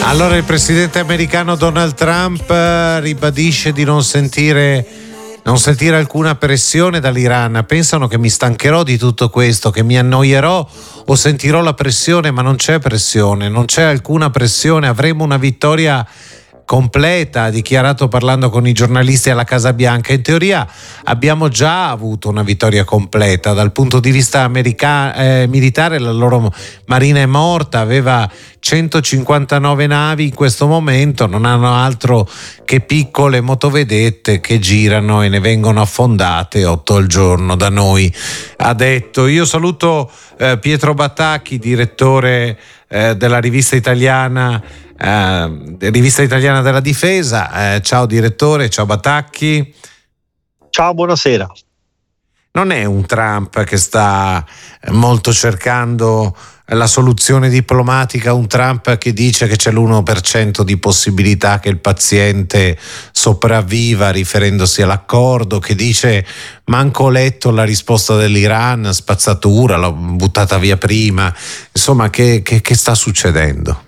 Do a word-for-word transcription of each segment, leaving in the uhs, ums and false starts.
Allora il presidente americano Donald Trump eh, ribadisce di non sentire non sentire alcuna pressione dall'Iran. Pensano che mi stancherò di tutto questo, che mi annoierò o sentirò la pressione, ma non c'è pressione, non c'è alcuna pressione, avremo una vittoria completa, ha dichiarato parlando con i giornalisti alla Casa Bianca. In teoria abbiamo già avuto una vittoria completa dal punto di vista america- eh, militare. La loro marina è morta, aveva centocinquantanove navi, in questo momento non hanno altro che piccole motovedette che girano e ne vengono affondate otto al giorno da noi, ha detto. Io saluto eh, Pietro Batacchi, direttore eh, della rivista italiana Uh, rivista italiana della difesa. Uh, ciao direttore, ciao Batacchi. Ciao, buonasera. Non è un Trump che sta molto cercando la soluzione diplomatica, un Trump che dice che c'è l'uno per cento di possibilità che il paziente sopravviva riferendosi all'accordo, che dice manco ho letto la risposta dell'Iran, spazzatura, l'ho buttata via prima. Insomma, che, che, che sta succedendo?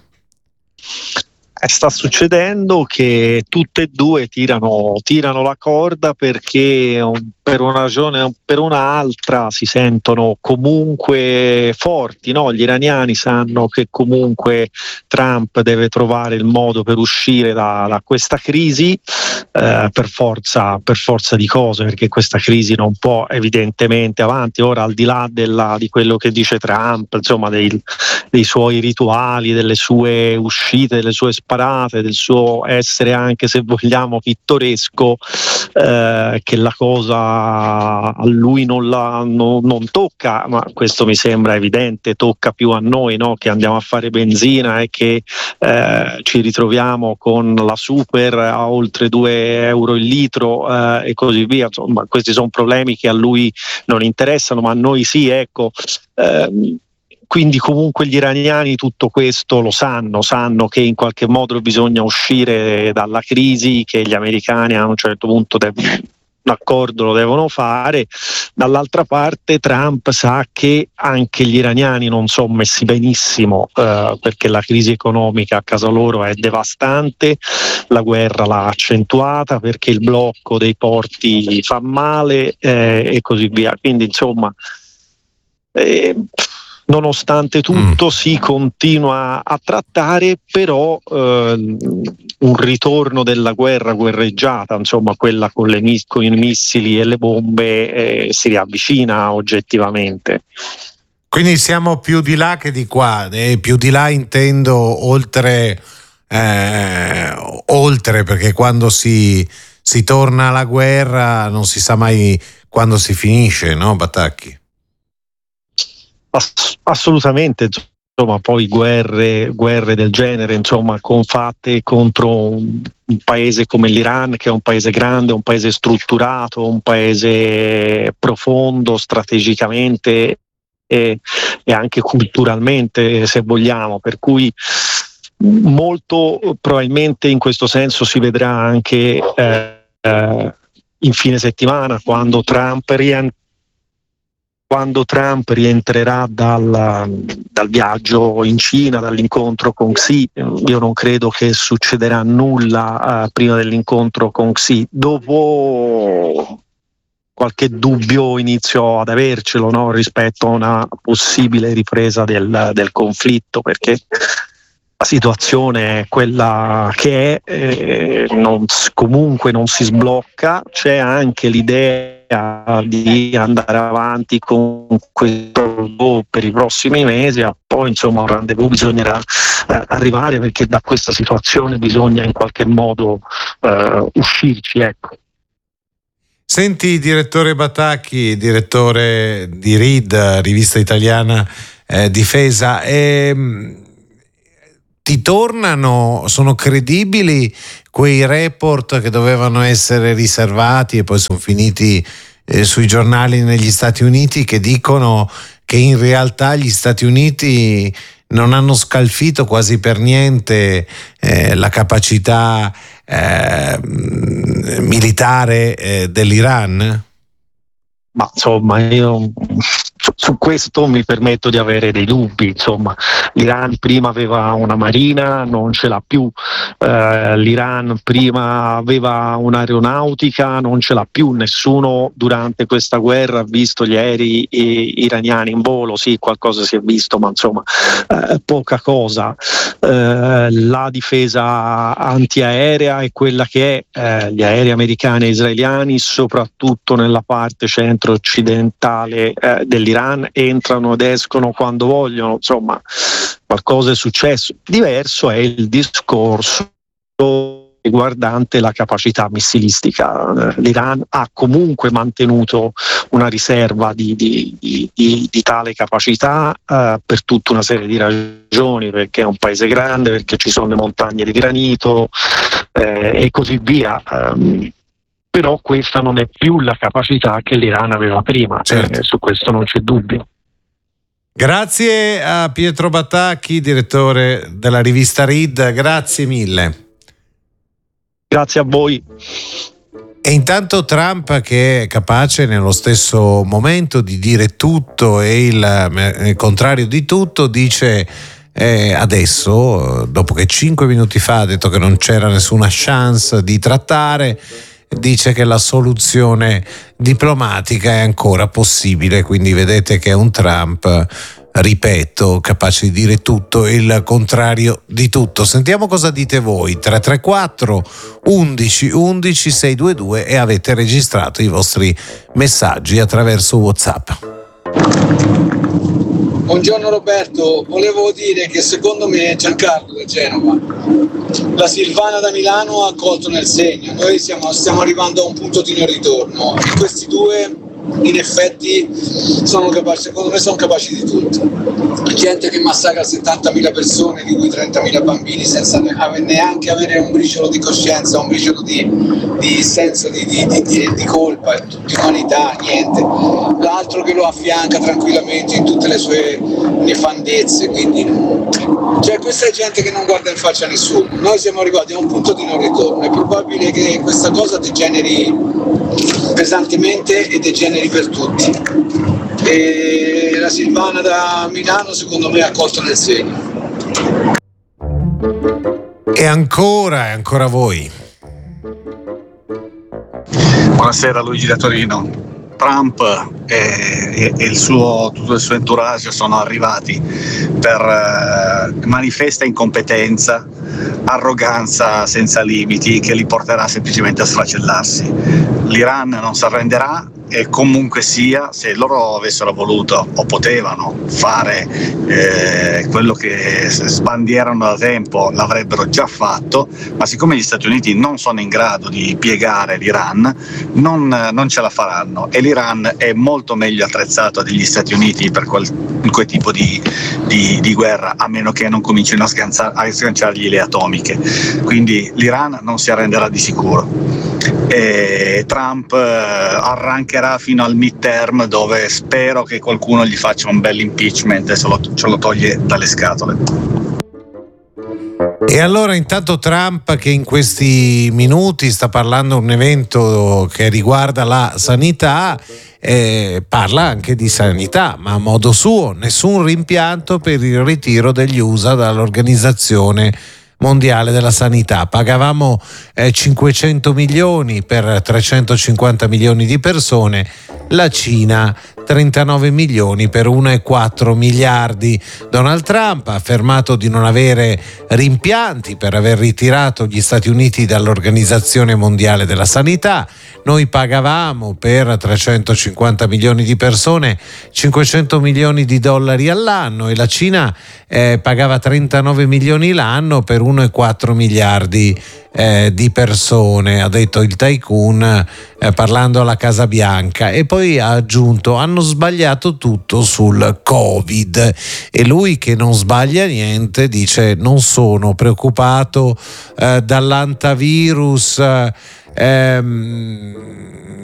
Sta succedendo che tutte e due tirano, tirano la corda perché per una ragione o per un'altra si sentono comunque forti, no? Gli iraniani sanno che comunque Trump deve trovare il modo per uscire da, da questa crisi eh, per forza, per forza di cose, perché questa crisi non può evidentemente avanti. Ora, al di là della, di quello che dice Trump, insomma dei, dei suoi rituali, delle sue uscite, delle sue sparate, del suo essere anche, se vogliamo, pittoresco, eh, che la cosa a lui non, la, no, non tocca, ma questo mi sembra evidente, tocca più a noi, no? Che andiamo a fare benzina e che eh, ci ritroviamo con la super a oltre due euro il litro eh, e così via. Insomma, questi sono problemi che a lui non interessano, ma a noi sì, ecco. Eh, Quindi comunque gli iraniani tutto questo lo sanno, sanno che in qualche modo bisogna uscire dalla crisi, che gli americani a un certo punto devono, un accordo lo devono fare. Dall'altra parte Trump sa che anche gli iraniani non sono messi benissimo eh, perché la crisi economica a casa loro è devastante, la guerra l'ha accentuata perché il blocco dei porti fa male eh, e così via. Quindi insomma... Eh, Nonostante tutto mm. si continua a trattare, però eh, un ritorno della guerra guerreggiata, insomma quella con, le, con i missili e le bombe, eh, si riavvicina oggettivamente. Quindi siamo più di là che di qua, e più di là intendo oltre, eh, oltre perché quando si, si torna alla guerra non si sa mai quando si finisce, no Batacchi? Ass- assolutamente, insomma, poi guerre, guerre del genere, insomma, confatte contro un, un paese come l'Iran, che è un paese grande, un paese strutturato, un paese profondo strategicamente e, e anche culturalmente, se vogliamo, per cui molto probabilmente in questo senso si vedrà anche eh, eh, in fine settimana, quando Trump rientra quando Trump rientrerà dal, dal viaggio in Cina, dall'incontro con Xi. Io non credo che succederà nulla uh, prima dell'incontro con Xi. Dopo qualche dubbio inizio ad avercelo, no? Rispetto a una possibile ripresa del, del conflitto, perché la situazione è quella che è, eh, non, comunque non si sblocca. C'è anche l'idea di andare avanti con questo per i prossimi mesi, e poi insomma un rendezvous bisognerà eh, arrivare, perché da questa situazione bisogna in qualche modo eh, uscirci, ecco. Senti direttore Batacchi, direttore di R I D, rivista italiana eh, difesa, ehm, ti tornano, sono credibili quei report che dovevano essere riservati e poi sono finiti eh, sui giornali negli Stati Uniti, che dicono che in realtà gli Stati Uniti non hanno scalfito quasi per niente eh, la capacità eh, militare eh, dell'Iran? Ma insomma, io su, su questo mi permetto di avere dei dubbi. Insomma, l'Iran prima aveva una marina, non ce l'ha più. Uh, L'Iran prima aveva un'aeronautica, non ce l'ha più. Nessuno durante questa guerra ha visto gli aerei iraniani in volo. Sì, qualcosa si è visto, ma insomma uh, poca cosa. Uh, la difesa antiaerea è quella che è. Uh, gli aerei americani e israeliani, soprattutto nella parte centro-occidentale uh, dell'Iran, entrano ed escono quando vogliono. Insomma, qualcosa è successo. Diverso è il discorso riguardante la capacità missilistica. L'Iran ha comunque mantenuto una riserva di, di, di, di, di tale capacità eh, per tutta una serie di ragioni, perché è un paese grande, perché ci sono le montagne di granito eh, e così via. Um, però questa non è più la capacità che l'Iran aveva prima, certo. eh, su questo non c'è dubbio. Grazie a Pietro Batacchi, direttore della rivista R I D, grazie mille. Grazie a voi. E intanto Trump, che è capace nello stesso momento di dire tutto e il, il contrario di tutto, dice eh, adesso, dopo che cinque minuti fa ha detto che non c'era nessuna chance di trattare, dice che la soluzione diplomatica è ancora possibile. Quindi vedete che è un Trump, ripeto, capace di dire tutto e il contrario di tutto. Sentiamo cosa dite voi. Tre tre quattro undici undici sei due due e avete registrato i vostri messaggi attraverso WhatsApp. Buongiorno Roberto, volevo dire che secondo me Giancarlo da Genova, la Silvana da Milano ha colto nel segno. Noi siamo, stiamo arrivando a un punto di non ritorno e questi due in effetti sono capaci, secondo me sono capaci di tutto. Gente che massacra settantamila persone, di cui trentamila bambini, senza neanche avere un briciolo di coscienza, un briciolo di, di senso di, di, di, di colpa, di umanità, niente. L'altro che lo affianca tranquillamente in tutte le sue nefandezze, quindi cioè questa è gente che non guarda in faccia a nessuno. Noi siamo arrivati a un punto di non ritorno, è probabile che questa cosa degeneri pesantemente e degeneri per tutti. E la Silvana da Milano secondo me ha colto nel segno. E ancora, e ancora voi. Buonasera Luigi da Torino. Trump e, e il suo, tutto il suo entourage sono arrivati per eh, manifesta incompetenza, arroganza senza limiti che li porterà semplicemente a sfracellarsi. L'Iran non si arrenderà e comunque sia, se loro avessero voluto o potevano fare eh, quello che sbandierano da tempo, l'avrebbero già fatto, ma siccome gli Stati Uniti non sono in grado di piegare l'Iran, non, non ce la faranno, e l'Iran è molto meglio attrezzato degli Stati Uniti per quel, quel tipo di, di, di guerra, a meno che non comincino a, sganciar, a sganciargli le atomiche. Quindi l'Iran non si arrenderà di sicuro. E Trump eh, arrancherà fino al midterm, dove spero che qualcuno gli faccia un bel impeachment e se lo, ce lo toglie dalle scatole. E allora intanto Trump, che in questi minuti sta parlando di un evento che riguarda la sanità, eh, parla anche di sanità, ma a modo suo. Nessun rimpianto per il ritiro degli U S A dall'Organizzazione Mondiale della Sanità. Pagavamo eh, cinquecento milioni per trecentocinquanta milioni di persone, la Cina trentanove milioni per uno virgola quattro miliardi. Donald Trump ha affermato di non avere rimpianti per aver ritirato gli Stati Uniti dall'Organizzazione Mondiale della Sanità. Noi pagavamo per trecentocinquanta milioni di persone cinquecento milioni di dollari all'anno e la Cina eh, pagava trentanove milioni l'anno per uno virgola quattro miliardi eh, di persone, ha detto il tycoon eh, parlando alla Casa Bianca, e poi ha aggiunto: hanno sbagliato tutto sul Covid. E lui, che non sbaglia niente, dice: non sono preoccupato eh, dall'antivirus eh, ehm,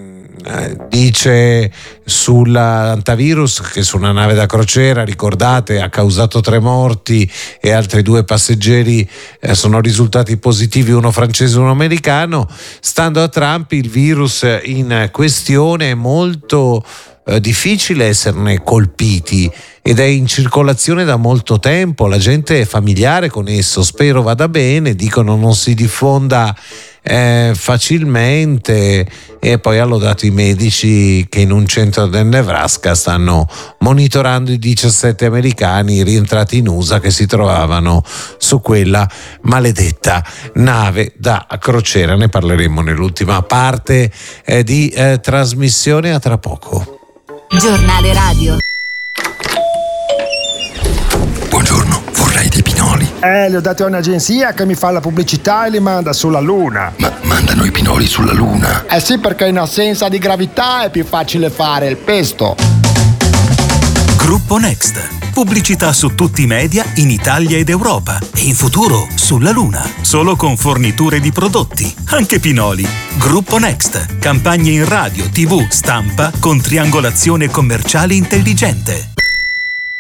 dice sull'antivirus che su una nave da crociera, ricordate, ha causato tre morti e altri due passeggeri eh, sono risultati positivi, uno francese e uno americano. Stando a Trump, il virus in questione è molto eh, difficile esserne colpiti ed è in circolazione da molto tempo, la gente è familiare con esso, spero vada bene, dicono non si diffonda eh, facilmente, e poi hanno dato i medici che in un centro del Nebraska stanno monitorando i diciassette americani rientrati in U S A che si trovavano su quella maledetta nave da crociera. Ne parleremo nell'ultima parte eh, di eh, trasmissione. A tra poco. Giornale radio. Buongiorno, vorrei dei pinoli. Eh, li ho dati a un'agenzia che mi fa la pubblicità e li manda sulla Luna. Ma mandano i pinoli sulla Luna? Eh sì, perché in assenza di gravità è più facile fare il pesto. Gruppo Next. Pubblicità su tutti i media in Italia ed Europa e in futuro sulla Luna. Solo con forniture di prodotti, anche pinoli. Gruppo Next. Campagne in radio, tivù, stampa con triangolazione commerciale intelligente.